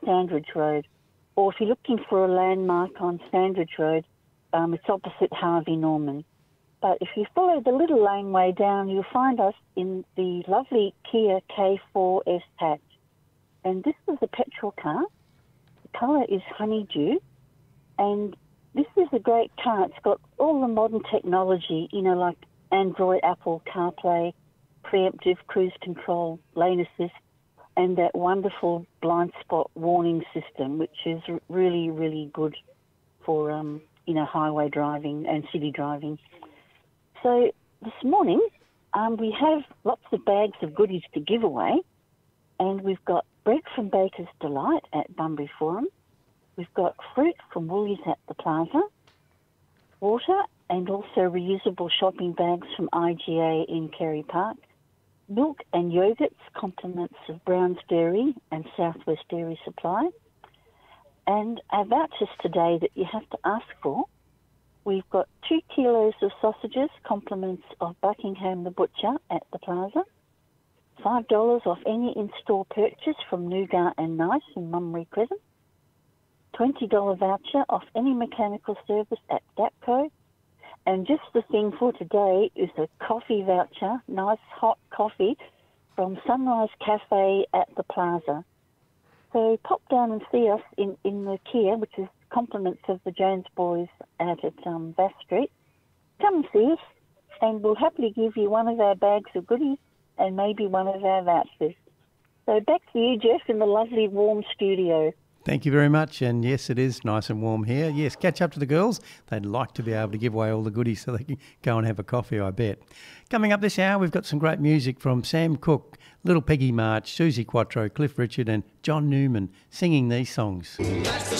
Sandridge Road. Or if you're looking for a landmark on Sandridge Road, it's opposite Harvey Norman. But if you follow the little laneway down, you'll find us in the lovely Kia K4S hatch. And this is a petrol car. The colour is honeydew. And this is a great car. It's got all the modern technology, like Android, Apple CarPlay, preemptive cruise control, lane assist, and that wonderful blind spot warning system, which is really, really good for, highway driving and city driving. So this morning, we have lots of bags of goodies to give away, and we've got bread from Baker's Delight at Bunbury Forum. We've got fruit from Woolies at the Plaza, water and also reusable shopping bags from IGA in Kerry Park, milk and yogurts, compliments of Brown's Dairy and Southwest Dairy Supply, and our vouchers today that you have to ask for. We've got 2 kilos of sausages, compliments of Buckingham the Butcher at the Plaza, $5 off any in-store purchase from Nougat and Nice in Mummery Crescent, $20 voucher off any mechanical service at Gapco, and just the thing for today is a coffee voucher, nice hot coffee from Sunrise Cafe at the Plaza. So pop down and see us in the Kia, which is compliments of the Jones boys out at Bass Street. Come and see us, and we'll happily give you one of our bags of goodies and maybe one of our vouchers. So back to you, Jeff, in the lovely warm studio. Thank you very much. And yes, it is nice and warm here. Yes, catch up to the girls. They'd like to be able to give away all the goodies so they can go and have a coffee, I bet. Coming up this hour, we've got some great music from Sam Cooke, Little Peggy March, Susie Quattro, Cliff Richard and John Newman singing these songs.